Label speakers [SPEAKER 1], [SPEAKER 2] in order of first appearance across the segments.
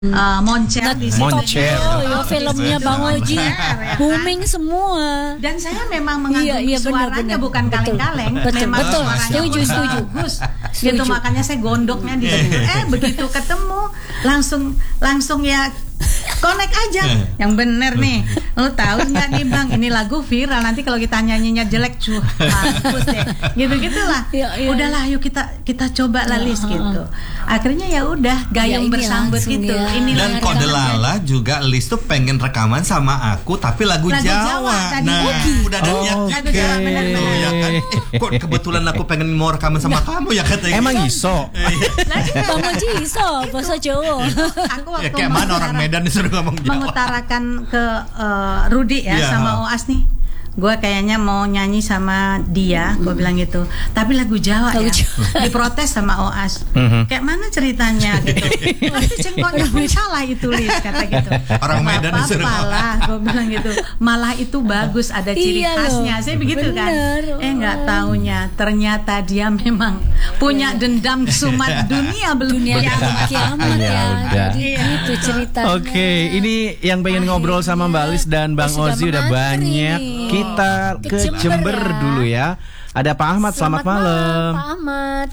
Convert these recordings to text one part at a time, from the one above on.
[SPEAKER 1] Moncer di situ.
[SPEAKER 2] Moncer.
[SPEAKER 3] Ya, filmnya Bang Oji booming semua.
[SPEAKER 1] Dan saya memang mengagumi suaranya,
[SPEAKER 3] benar.
[SPEAKER 1] bukan kaleng-kaleng.
[SPEAKER 3] Betul,
[SPEAKER 1] Memang
[SPEAKER 3] betul.
[SPEAKER 1] suaranya
[SPEAKER 3] Setuju.
[SPEAKER 1] bagus. Gitu, makanya saya gondoknya di situ. Begitu ketemu langsung ya connect aja. Yang bener nih. Lo tahu nggak nih Bang, ini lagu viral, nanti kalau kita nyanyinya jelek bagus deh. Gitu-gitulah. Udahlah yuk kita coba lah Lis gitu. Akhirnya ya udah gayung bersambut gitu.
[SPEAKER 3] Ya.
[SPEAKER 2] Dan Kode Lala juga Lis tuh pengen rekaman sama aku tapi lagu Jawa. Nah, udah ada niat juga. Ya kan? Kok kebetulan aku pengen mau rekaman sama kamu ya katanya.
[SPEAKER 4] Emang iso.
[SPEAKER 3] Bang Oji iso bahasa Jawa.
[SPEAKER 1] Aku waktu
[SPEAKER 2] kayak mana orang Medan disuruh ngomong Jawa.
[SPEAKER 1] Mengutarakan ke Rudi ya sama Oas nih. Gue kayaknya mau nyanyi sama dia, gue bilang gitu. Tapi lagu Jawa ya. Diprotes sama Oas. Kayak mana ceritanya gitu. Nanti cengkoknya pun salah itu Lis, kata gitu.
[SPEAKER 2] Orang Medan disuruh.
[SPEAKER 1] Malah gue bilang gitu. Malah itu bagus, ada ciri khasnya. Saya begitu kan. Nggak taunya ternyata dia memang punya dendam kesumat dunia belum
[SPEAKER 3] kiamat ya. Jadi itu ceritanya.
[SPEAKER 4] Oke, ini yang pengen ngobrol sama Mbak Lis dan Bang Ozi udah banyak. Kita ke Jember dulu ya. Ada Pak Ahmad, selamat malam.
[SPEAKER 3] Pak Ahmad.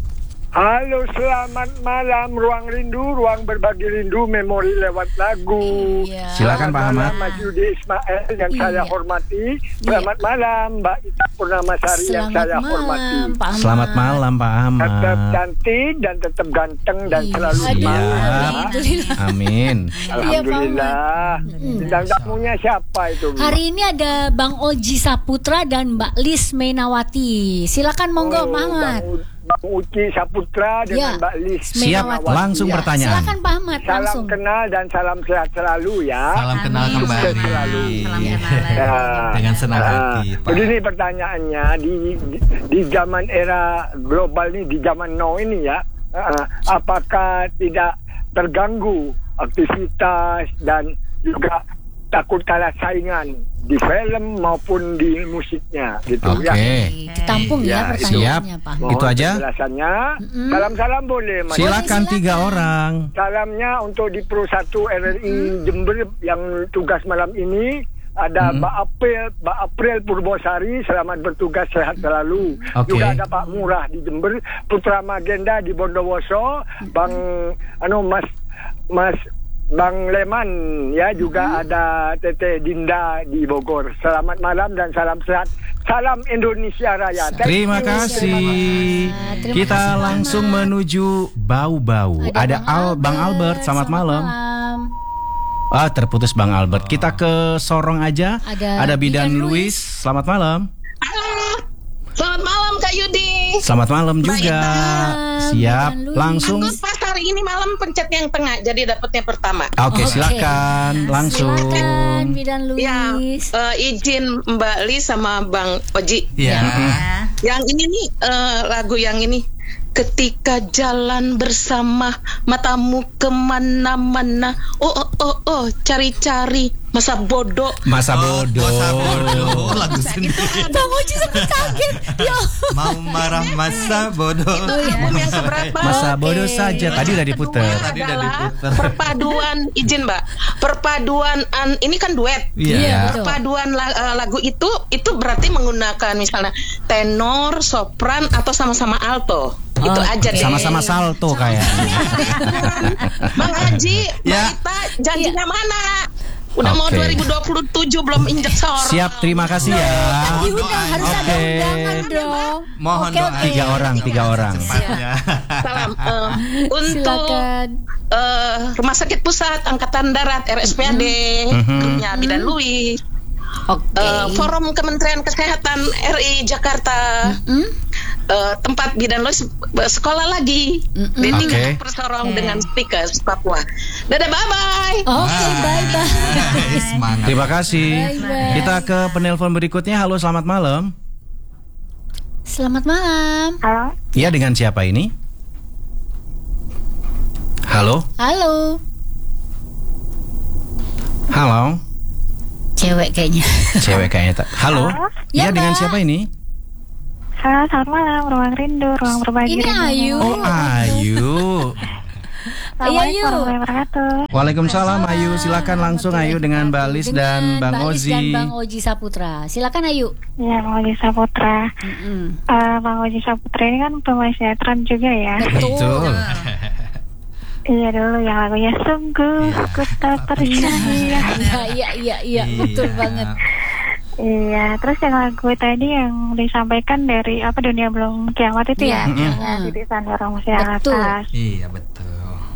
[SPEAKER 5] Halo, selamat malam. Ruang Rindu, ruang berbagi rindu, memori lewat lagu.
[SPEAKER 4] Silakan Pak Ahmad.
[SPEAKER 5] Mas Yudi Ismail yang saya hormati. Selamat malam Mbak Ita Purnamasari yang saya hormati.
[SPEAKER 4] Selamat malam Pak Ahmad.
[SPEAKER 5] Tetap cantik dan tetap ganteng dan selalu semangat.
[SPEAKER 4] Amin.
[SPEAKER 5] Alhamdulillah. Bintang tamunya siapa itu?
[SPEAKER 3] Hari ini ada Bang Oji Saputra dan Mbak Lis Mainawati. Silakan monggo Pak Ahmad.
[SPEAKER 5] Bang Uci Saputra dengan Mbak Lis.
[SPEAKER 4] Siap, langsung pertanyaan.
[SPEAKER 3] Silakan Pak Ahmad, langsung.
[SPEAKER 5] Salam kenal dan salam sehat selalu ya.
[SPEAKER 2] Salam kenal kembali.
[SPEAKER 1] Salam kenal.
[SPEAKER 2] Dengan senang hati, Pak.
[SPEAKER 5] Begini pertanyaannya, di zaman era global ini, di zaman now ini ya, apakah tidak terganggu aktivitas dan juga takut kalah saingan di film maupun di musiknya gitu ya.
[SPEAKER 3] Ditampung ya pertanyaannya Pak.
[SPEAKER 4] Itu aja.
[SPEAKER 5] Penjelasannya. Salam-salam boleh Mas.
[SPEAKER 4] Silakan 3 orang.
[SPEAKER 5] Salamnya untuk di Pro 1 RRI Jember yang tugas malam ini. Ada Mbak April Purbosari, selamat bertugas, sehat selalu. Juga ada Pak Murah di Jember, Putra Magenda di Bondowoso, Mas Bang Leman ya, juga ada Tete Dinda di Bogor. Selamat malam dan salam sehat. Salam Indonesia Raya.
[SPEAKER 4] Terima kasih. Kita langsung menuju Bau-Bau. Ada Bang Albert, selamat malam. Terputus Bang Albert. Kita ke Sorong aja. Ada Bidan Luis, selamat malam.
[SPEAKER 6] Halo. Selamat malam Kak Yudi.
[SPEAKER 4] Selamat malam juga. Siap, langsung.
[SPEAKER 6] Aku pas hari ini malam pencet yang tengah, jadi dapatnya pertama.
[SPEAKER 4] Oke, silakan langsung.
[SPEAKER 3] Silakan Bidan Luis.
[SPEAKER 6] Ya, izin Mbak Lis sama Bang Oji.
[SPEAKER 2] Ya.
[SPEAKER 6] Yang ini nih lagu yang ini. Ketika jalan bersama, matamu kemana-mana. Oh, cari-cari masa bodoh.
[SPEAKER 4] Masa bodoh.
[SPEAKER 2] Lagu sendiri.
[SPEAKER 3] Bang Oji sempat kaget.
[SPEAKER 2] Mau marah masa bodoh.
[SPEAKER 6] Itu album yang keberapa?
[SPEAKER 4] Masa bodoh saja. Tadi udah diputer.
[SPEAKER 6] Perpaduan, izin Mbak. Perpaduan ini kan duet.
[SPEAKER 4] Iya.
[SPEAKER 6] Perpaduan lagu itu berarti menggunakan misalnya tenor, sopran atau sama-sama alto. Itu aja deh.
[SPEAKER 4] Sama-sama salto kayaknya.
[SPEAKER 6] Bang Haji, Mbak Ita, janjinya mana? Udah mau 2027 belum injek sorong.
[SPEAKER 4] Siap, terima kasih ya.
[SPEAKER 3] Diundang, harus ada undangan dong.
[SPEAKER 2] Mohon doa.
[SPEAKER 4] 3 orang.
[SPEAKER 6] Salam untuk Rumah Sakit Pusat Angkatan Darat RSPAD, grupnya Bidan Luis. Forum Kementerian Kesehatan RI Jakarta. Tempat Bidan Luis sekolah lagi di tingkat Persorong dengan speaker Papua. Dadah, bye-bye.
[SPEAKER 3] Bye-bye.
[SPEAKER 2] Semangat.
[SPEAKER 4] Terima kasih. Kita ke penelpon berikutnya. Halo, selamat malam.
[SPEAKER 3] Selamat malam.
[SPEAKER 7] Halo.
[SPEAKER 4] Iya, dengan siapa ini? Halo.
[SPEAKER 3] Halo. Cewek kayaknya. Halo. Iya, dengan siapa ini?
[SPEAKER 7] Selamat malam, ruang rindu, ruang berbagi.
[SPEAKER 3] Ini Ayu.
[SPEAKER 4] Oh, Ayu.
[SPEAKER 3] Ayu.
[SPEAKER 4] Waalaikumsalam Ayu, silakan langsung Ayu dengan Mbak Lis dan Bang Ozi.
[SPEAKER 3] Dan Bang Oji Saputra. Silakan Ayu.
[SPEAKER 7] Ya, Bang Oji Saputra. Bang Oji Saputra ini kan pemain sinetron juga ya.
[SPEAKER 4] Betul.
[SPEAKER 7] Iya dulu yang lagunya Sungguh Ku Tak Percaya.
[SPEAKER 3] Iya, betul banget.
[SPEAKER 7] Iya, terus yang lagu tadi yang disampaikan dari Dunia Belum Kiamat itu ya, Titi Sandoro Musik Atas.
[SPEAKER 2] Iya betul.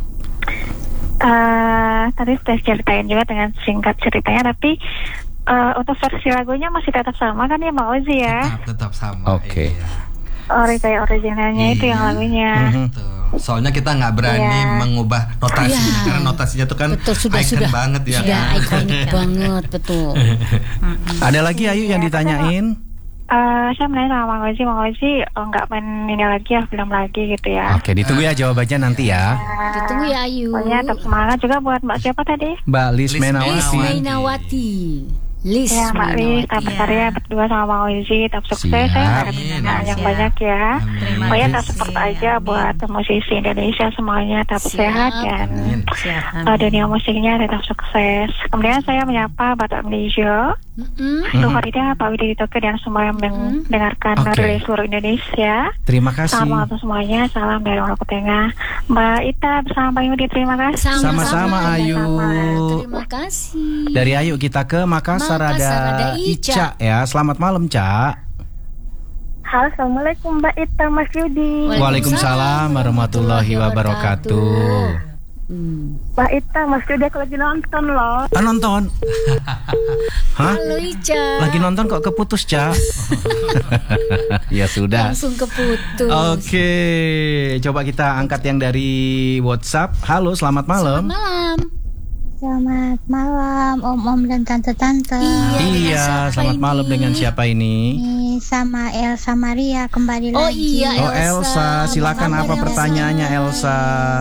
[SPEAKER 7] Tadi sudah ceritain juga dengan singkat ceritanya, tapi untuk versi lagunya masih tetap sama kan ya Mbak Ozi ya?
[SPEAKER 2] Tetap sama.
[SPEAKER 4] Oke.
[SPEAKER 7] Kayak originalnya itu yang lagunya.
[SPEAKER 2] Betul. Soalnya kita nggak berani mengubah notasinya karena notasinya itu kan icon banget ya.
[SPEAKER 3] Sudah ikonik banget, betul.
[SPEAKER 4] Ada lagi Ayu yang ditanyain?
[SPEAKER 7] Saya menanya sama Mang Ozi nggak main ini lagi ya, film lagi gitu ya.
[SPEAKER 4] Oke, ditunggu ya jawabannya nanti ya.
[SPEAKER 3] Ditunggu ya Ayu.
[SPEAKER 7] Pokoknya tetap semangat juga buat Mbak siapa tadi?
[SPEAKER 4] Mbak Lis
[SPEAKER 3] Mainawati. Lis
[SPEAKER 7] ya Mbak Lis, tetap berkarya berdua sama Mang Ozi, tetap sukses. Saya harap yang banyak ya. Pokoknya tetap support aja buat musisi Indonesia semuanya, tetap sehat dan dunia musiknya tetap sukses. Kemudian saya menyapa Bapak Melijo, Luharida, Pak Widi di Tokyo dan semua yang mendengarkan dari seluruh Indonesia.
[SPEAKER 4] Terima kasih.
[SPEAKER 7] Salam untuk semuanya, salam dari Maluku Tengah. Mbak Ita bersama Pak Yudi, terima kasih.
[SPEAKER 4] Sama-sama Ayu.
[SPEAKER 3] Terima kasih.
[SPEAKER 4] Dari Ayu kita ke Makassar ada Ica ya. Selamat malam, Ca.
[SPEAKER 7] Halo, assalamualaikum Mbak Ita, Mas Yudi.
[SPEAKER 4] Waalaikumsalam warahmatullahi wabarakatuh.
[SPEAKER 7] Mbak Ita, Mas Yudi aku lagi nonton loh.
[SPEAKER 4] Nonton? Hah?
[SPEAKER 3] Halo Ica.
[SPEAKER 4] Lagi nonton kok keputus, Ca? Ya sudah.
[SPEAKER 3] Langsung keputus.
[SPEAKER 4] Oke, coba kita angkat yang dari WhatsApp. Halo, selamat malam.
[SPEAKER 3] Selamat malam.
[SPEAKER 8] Selamat malam Om dan Tante-Tante.
[SPEAKER 4] Iya, selamat malam dengan siapa ini?
[SPEAKER 8] Ini sama Elsa Maria kembali lagi.
[SPEAKER 3] Oh iya
[SPEAKER 4] Elsa, silakan apa pertanyaannya Elsa?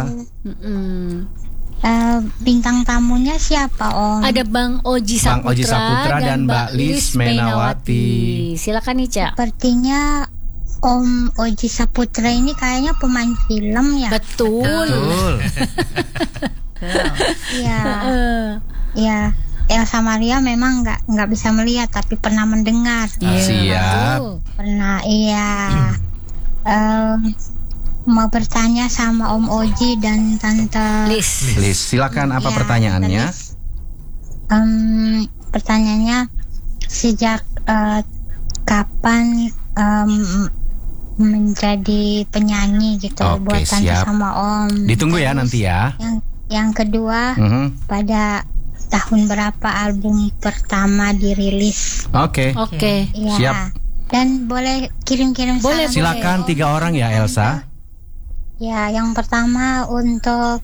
[SPEAKER 8] Bintang tamunya siapa Om?
[SPEAKER 3] Ada Bang Oji Saputra dan Mbak Lis Mainawati. Silakan Ica.
[SPEAKER 8] Sepertinya Om Oji Saputra ini kayaknya pemain film ya.
[SPEAKER 3] Betul.
[SPEAKER 8] Iya, Elsa Maria memang nggak bisa melihat tapi pernah mendengar.
[SPEAKER 4] Siap.
[SPEAKER 8] Pernah, iya. Mau bertanya sama Om Oji dan Tante
[SPEAKER 3] Lis,
[SPEAKER 4] silakan apa pertanyaannya?
[SPEAKER 8] Pertanyaannya sejak kapan menjadi penyanyi gitu buat Tante sama Om.
[SPEAKER 4] Ditunggu ya nanti ya.
[SPEAKER 8] Yang kedua, pada tahun berapa album pertama dirilis?
[SPEAKER 4] Oke.
[SPEAKER 8] Ya.
[SPEAKER 4] Siap.
[SPEAKER 8] Dan boleh kirim-kirim salam.
[SPEAKER 4] Silakan 3 orang ya Elsa.
[SPEAKER 8] Ya, yang pertama untuk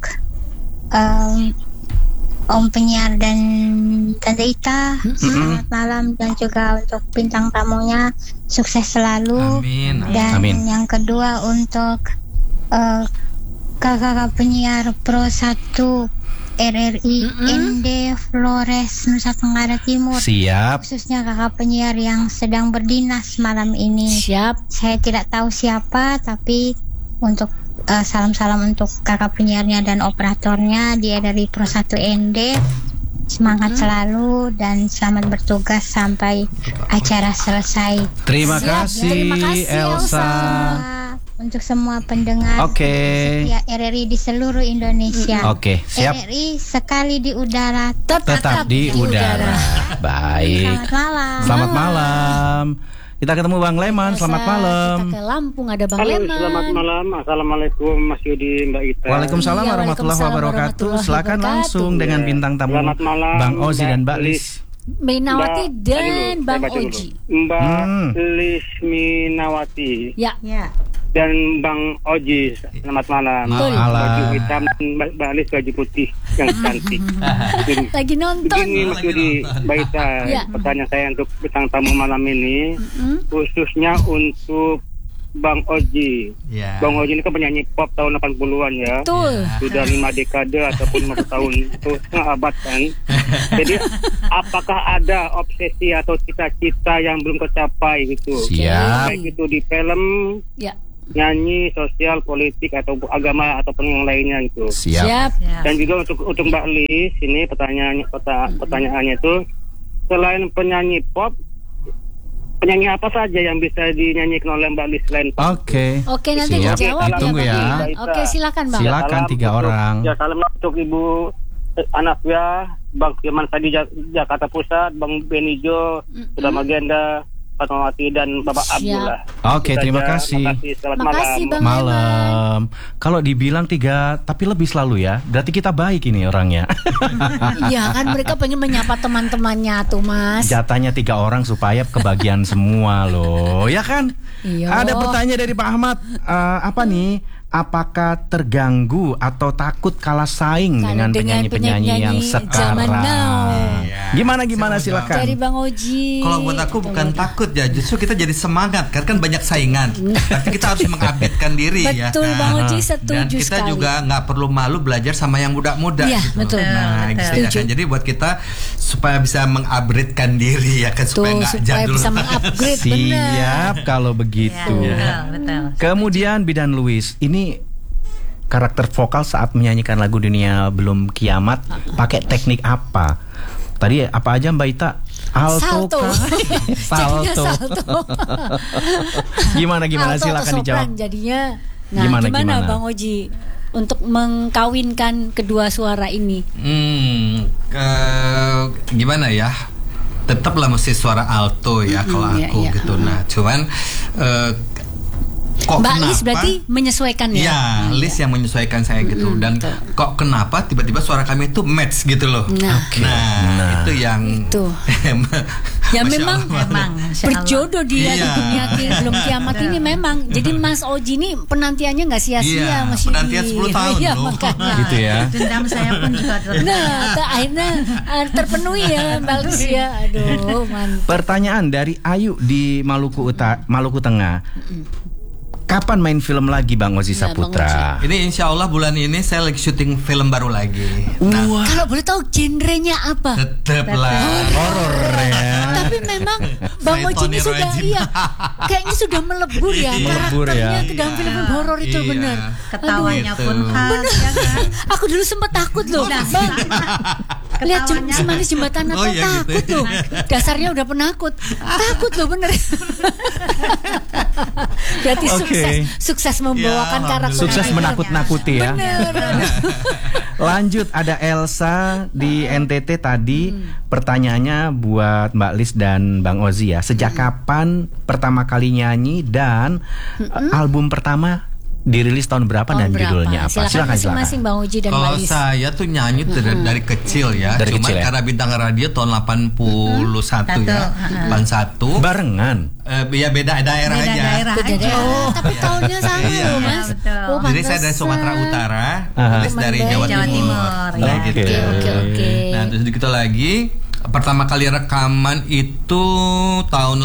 [SPEAKER 8] Om penyiar dan Tante Ita, selamat malam, dan juga untuk bintang tamunya sukses selalu. Dan yang kedua untuk kakak penyiar Pro 1 RRI ND Flores Nusa Tenggara Timur.
[SPEAKER 4] Siap.
[SPEAKER 8] Khususnya kakak penyiar yang sedang berdinas malam ini.
[SPEAKER 3] Siap.
[SPEAKER 8] Saya tidak tahu siapa, tapi untuk salam-salam untuk kakak penyiarnya dan operatornya dia dari Pro 1 ND. Semangat selalu dan selamat bertugas sampai acara selesai.
[SPEAKER 4] Terima kasih Elsa.
[SPEAKER 8] Untuk semua pendengar ya, RRI di seluruh Indonesia.
[SPEAKER 4] Siap.
[SPEAKER 8] RRI sekali di udara
[SPEAKER 4] tetap di udara. Baik. Selamat malam. Kita ketemu Bang Leman. Selamat malam.
[SPEAKER 3] Kita ke Lampung ada Bang Leman.
[SPEAKER 9] Selamat malam. Assalamualaikum Mas Yudi, Mbak Ita.
[SPEAKER 4] Waalaikumsalam warahmatullahi wabarakatuh. Silakan langsung dengan bintang tamu Bang Ozi dan Mbak Lis
[SPEAKER 3] Mainawati dan Bang Oji.
[SPEAKER 9] Mbak Lis Mainawati.
[SPEAKER 3] Ya.
[SPEAKER 9] Dan Bang Oji, selamat malam. Baju hitam, Mbak Lis baju putih yang cantik.
[SPEAKER 3] Lagi nonton.
[SPEAKER 9] Begini Mas Yudi, Mbak Ita, pertanyaan saya untuk bintang tamu malam ini, khususnya untuk Bang Oji. Bang Oji ini kan penyanyi pop tahun 80-an ya.
[SPEAKER 3] Betul.
[SPEAKER 9] Sudah 5 dekade ataupun 50 tahun, itu setengah abad kan. Jadi apakah ada obsesi atau cita-cita yang belum tercapai gitu?
[SPEAKER 4] Siap.
[SPEAKER 9] Baik itu di film nyanyi, sosial, politik atau agama ataupun yang lainnya gitu.
[SPEAKER 4] Siap.
[SPEAKER 9] Dan juga untuk Mbak Lis, ini pertanyaannya itu, selain penyanyi pop, penyanyi apa saja yang bisa dinyanyikan oleh Mbak Lis selain pop?
[SPEAKER 4] Oke,
[SPEAKER 3] nanti dijawab
[SPEAKER 4] tunggu ya.
[SPEAKER 3] Oke, silakan Bang.
[SPEAKER 4] Silakan 3 orang.
[SPEAKER 9] Ya, salam untuk Ibu Anafia, Bang Firman Sadi Jakarta Pusat, Bang Benijo, Sudah Magenda, Fatmawati dan Bapak Abdullah.
[SPEAKER 4] Oke, terima kasih.
[SPEAKER 9] Selamat
[SPEAKER 3] malam.
[SPEAKER 4] Malam. Kalau dibilang 3 tapi lebih selalu ya, berarti kita baik ini orangnya.
[SPEAKER 3] Iya kan, mereka pengen menyapa teman-temannya tuh Mas.
[SPEAKER 4] Jatahnya 3 orang supaya kebagian semua loh, ya kan?
[SPEAKER 3] Iya.
[SPEAKER 4] Ada pertanyaan dari Pak Ahmad, apa nih? Apakah terganggu atau takut kalah saing dengan penyanyi-penyanyi yang sekarang? Gimana silakan.
[SPEAKER 3] Dari Bang Oji.
[SPEAKER 2] Kalau buat aku bukan takut ya, justru kita jadi semangat karena kan banyak saingan. Tapi kita harus mengupdatekan diri ya.
[SPEAKER 3] Betul Bang Oji, setuju
[SPEAKER 2] Dan kita
[SPEAKER 3] sekali.
[SPEAKER 2] juga nggak perlu malu belajar sama yang muda-muda.
[SPEAKER 3] Iya,
[SPEAKER 2] gitu.
[SPEAKER 3] betul.
[SPEAKER 2] Nah, gitu ya kan. Jadi buat kita supaya bisa mengupgradekan diri ya kan, supaya nggak jadul.
[SPEAKER 3] Bisa mengupgrade.
[SPEAKER 4] Siap kalau begitu.
[SPEAKER 1] Betul.
[SPEAKER 4] Kemudian Bidan Luis, ini karakter vokal saat menyanyikan lagu Dunia Belum Kiamat pakai teknik apa? Tadi apa aja Mbak Ita? Alto. Salto. Gimana
[SPEAKER 3] Alto
[SPEAKER 4] silakan
[SPEAKER 3] atau
[SPEAKER 4] dijawab.
[SPEAKER 3] sopran jadinya. Nah, gimana Bang Oji untuk mengkawinkan kedua suara ini?
[SPEAKER 2] Gimana ya? Tetaplah mesti suara alto ya kalau aku gitu. Nah, cuman kok
[SPEAKER 3] Mbak
[SPEAKER 2] kenapa?
[SPEAKER 3] Lis berarti menyesuaikan ya?
[SPEAKER 2] Iya, Lis yang menyesuaikan saya gitu. Dan kok kenapa tiba-tiba suara kami itu match gitu loh. Nah, itu yang
[SPEAKER 3] ya memang berjodoh dia di dunia belum kiamat ini memang. Jadi Mas Oji ini penantiannya nggak sia-sia, masih
[SPEAKER 2] penantian 10 tahun loh.
[SPEAKER 3] Makanya.
[SPEAKER 4] Gitu ya.
[SPEAKER 1] Dendam saya pun juga
[SPEAKER 3] akhirnya terpenuhi ya Mbak Lis ya. Aduh, mantap.
[SPEAKER 4] Pertanyaan dari Ayu di Maluku Tengah. Kapan main film lagi Bang Oji Saputra?
[SPEAKER 2] Ini insya Allah bulan ini saya lagi syuting film baru lagi.
[SPEAKER 3] Kalau boleh tahu genrenya apa?
[SPEAKER 2] Tetaplah
[SPEAKER 4] horor ya.
[SPEAKER 3] Tapi memang Bang Oji ini sudah kayaknya sudah melebur ya karakternya ke dalam film horor itu benar.
[SPEAKER 1] Ketawanya pun khas ya kan.
[SPEAKER 3] Aku dulu sempat takut loh. Bang. Lihat Semanis Jembatan Natal takut loh. Dasarnya udah penakut. Takut loh bener. Berarti sukses membawakan karakter.
[SPEAKER 4] Sukses menakut-nakuti ya. Lanjut, ada Elsa di NTT tadi. Pertanyaannya buat Mbak Lis dan Bang Ozi ya. Sejak kapan pertama kali nyanyi dan album pertama dirilis tahun berapa dan judulnya apa? Silakan
[SPEAKER 3] masing-masing Bang Oji dan Mbak Lis.
[SPEAKER 2] Kalau saya tuh nyanyi dari kecil ya. Cuma karena bintang radio tahun 81 ya. 81.
[SPEAKER 4] Barengan.
[SPEAKER 2] Ya beda daerah aja.
[SPEAKER 3] Tapi tahunnya sama loh Mas.
[SPEAKER 2] Jadi saya dari Sumatera Utara, Lis dari Jawa Timur.
[SPEAKER 3] Oke.
[SPEAKER 2] Nah, terus gitu lagi. Pertama kali rekaman itu tahun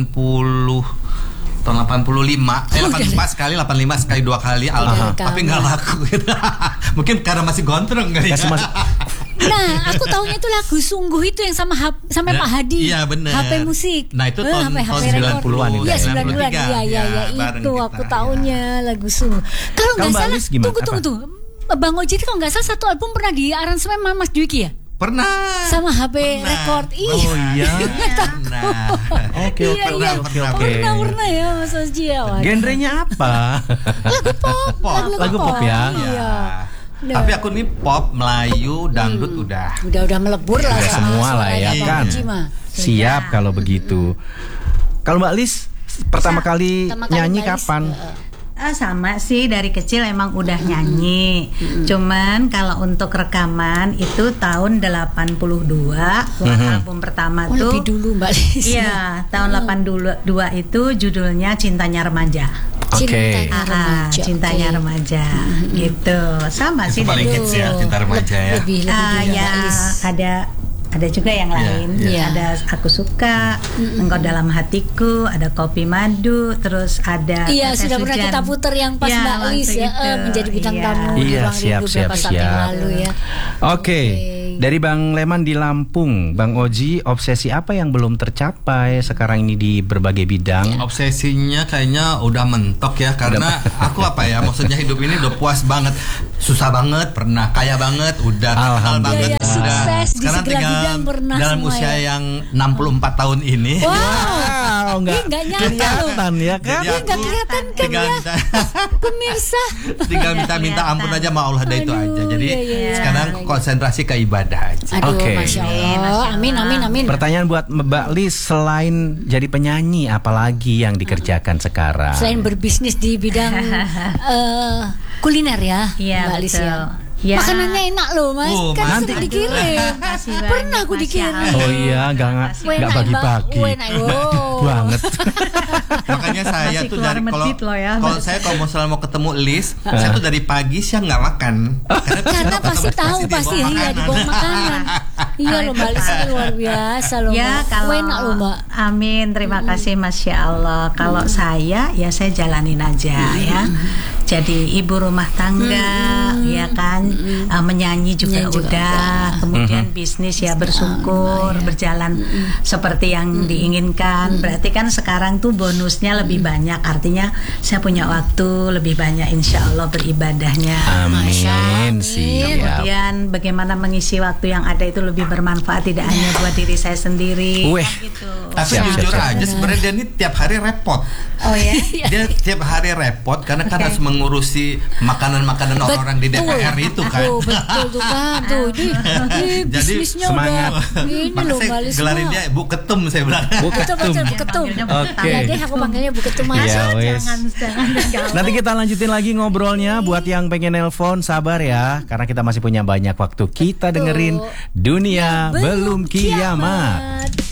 [SPEAKER 2] 85 sekali, 85 sekali 2 kali album, tapi nggak laku gitu. Mungkin karena masih gondrong kali ya.
[SPEAKER 3] Nah, aku tahunya itu lagu Sungguh itu yang sama Pak Hadi.
[SPEAKER 2] Iya benar.
[SPEAKER 3] HP musik.
[SPEAKER 2] Nah itu tahun
[SPEAKER 4] 90-an itu.
[SPEAKER 3] Iya 90-an. Iya itu aku tahunya lagu Sungguh. Kalau nggak salah, tunggu. Bang Oji itu kalau nggak salah satu album pernah diaransemen sama Mas Dwiki ya?
[SPEAKER 2] Pernah.
[SPEAKER 3] Sama HP record.
[SPEAKER 4] Oh iya. Oke.
[SPEAKER 3] Pernah ya Mas Oji ya.
[SPEAKER 4] Genrenya apa?
[SPEAKER 3] Lagu pop
[SPEAKER 2] ya. Iya. Tapi aku nih pop, Melayu, dangdut udah
[SPEAKER 3] melebur lah.
[SPEAKER 4] Udah semua lah ya kan. Siap kalau begitu. Kalau Mbak Lis pertama kali nyanyi kapan?
[SPEAKER 1] Sama sih, dari kecil emang udah nyanyi. Cuman kalau untuk rekaman itu tahun 82 album pertama tuh.
[SPEAKER 3] Lebih dulu Mbak Lis.
[SPEAKER 1] Iya, tahun 82 itu judulnya Cintanya Remaja. Cintanya Remaja. Gitu. Sama sih
[SPEAKER 2] paling hits ya, Cinta Remaja ya.
[SPEAKER 1] Ada ada juga yang lain. Ada Aku Suka, Engkau Dalam Hatiku, ada Kopi Madu, terus ada
[SPEAKER 3] sudah pernah kita putar yang pas Mbak Lis menjadi bintang tamu di Ruang Rindu beberapa saat yang lalu ya.
[SPEAKER 4] Oke. Dari Bang Leman di Lampung, Bang Oji, obsesi apa yang belum tercapai sekarang ini di berbagai bidang?
[SPEAKER 2] Obsesinya kayaknya udah mentok ya, karena aku maksudnya hidup ini udah puas banget, susah banget, pernah kaya banget, udah kenal banget, udah sekarang tinggal dalam usia yang 64 tahun ini.
[SPEAKER 3] Wow, nggak
[SPEAKER 4] kelihatan ya kan?
[SPEAKER 3] Nggak kelihatan kan ya, pemirsa.
[SPEAKER 2] Tinggal minta ampun aja sama Allah, itu aja. Jadi sekarang konsentrasi ke ibadah aja.
[SPEAKER 3] Masya Allah. Amin.
[SPEAKER 4] Pertanyaan buat Mbak Lis, selain jadi penyanyi, apalagi yang dikerjakan sekarang?
[SPEAKER 3] Selain berbisnis di bidang kuliner ya, Mbak Lis ya. Makanannya enak loh Mas, kan sering dikirim. Pernah aku dikirim.
[SPEAKER 4] Oh iya, nggak bagi-bagi. Banget.
[SPEAKER 2] Makanya saya tuh dari kalau saya mau ketemu Lis, saya tuh dari pagi siang nggak makan.
[SPEAKER 3] Karena pasti tahu pasti dibawa makanan. Iya loh Mbak Lis, luar biasa loh.
[SPEAKER 1] Ya kalau enak loh Mbak. Amin, terima kasih Masya Allah. Kalau saya jalanin aja ya. Jadi ibu rumah tangga, ya kan, menyanyi juga udah, kemudian bisnis ya bersyukur, berjalan seperti yang diinginkan. Berarti kan sekarang tuh bonusnya lebih banyak, artinya saya punya waktu lebih banyak, insya Allah beribadahnya.
[SPEAKER 4] Amin.
[SPEAKER 1] Kemudian bagaimana mengisi waktu yang ada itu lebih bermanfaat, tidak hanya buat diri saya sendiri. Gitu.
[SPEAKER 2] Tapi jujur aja sebenarnya dia ini tiap hari repot.
[SPEAKER 1] Oh ya?
[SPEAKER 2] Dia tiap hari repot karena kan harus mengurusi makanan-makanan orang-orang di DPR itu kan.
[SPEAKER 3] Betul tuh kan.
[SPEAKER 2] Jadi
[SPEAKER 4] semangat.
[SPEAKER 2] Maka saya gelarin dia Bu Ketum, saya bilang.
[SPEAKER 3] Bu Ketum.
[SPEAKER 4] Oke.
[SPEAKER 3] Ya deh, aku panggilnya Bu Ketum aja.
[SPEAKER 1] Jangan.
[SPEAKER 4] Nanti kita lanjutin lagi ngobrolnya. Buat yang pengen nelpon, sabar ya, karena kita masih punya banyak waktu. Kita dengerin Dunia Belum Kiamat.